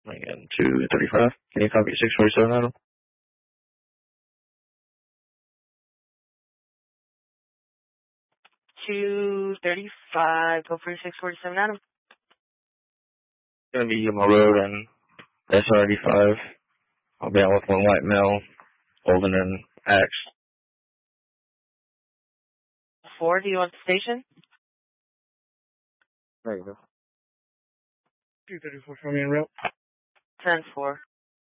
Again, 235. Can you copy 647 Adam? 235, go for 647 Adam. Gonna be Yuma Road and SR85. I'll be out with one white male holding an axe. 4, do you want the station? There you go. 234 for me en route. 10-4.